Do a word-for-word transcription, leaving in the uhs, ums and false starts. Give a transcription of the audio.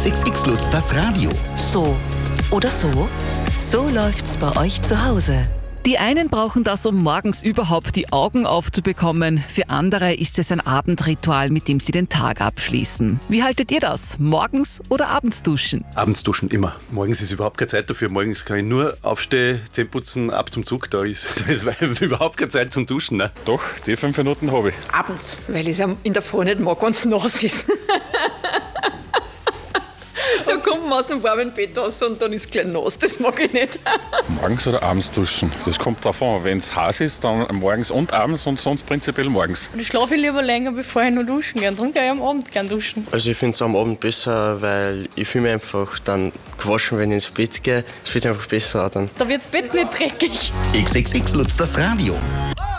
X X X Lutz, das Radio. So oder so? So läuft's bei euch zu Hause. Die einen brauchen das, um morgens überhaupt die Augen aufzubekommen. Für andere ist es ein Abendritual, mit dem sie den Tag abschließen. Wie haltet ihr das? Morgens oder abends duschen? Abends duschen immer. Morgens ist überhaupt keine Zeit dafür. Morgens kann ich nur aufstehen, Zähne putzen, ab zum Zug. Da ist, da ist überhaupt keine Zeit zum Duschen. Ne? Doch, die fünf Minuten habe ich. Abends, weil ich es in der Früh nicht mag, wenn es nass ist. Da kommt man aus dem warmen Bett raus und dann ist es gleich nass. Das mag ich nicht. Morgens oder abends duschen? Das kommt drauf an. Wenn es heiß ist, dann morgens und abends und sonst prinzipiell morgens. Ich schlafe lieber länger, bevor ich nur duschen gehe. Darum gehe ich am Abend gerne duschen. Also ich finde es am Abend besser, weil ich fühle mich einfach dann gewaschen, wenn ich ins Bett gehe. Es fühlt sich einfach besser an dann. Da wird das Bett nicht dreckig. X X X Lutz, das Radio.